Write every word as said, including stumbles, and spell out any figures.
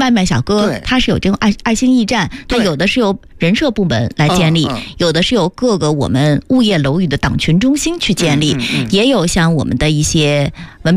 外卖小哥，他是有这种爱爱心驿站，他有的是由人社部门来建立，嗯嗯、有的是由各个我们物业楼宇的党群中心去建立，嗯嗯嗯、也有像我们的一些文。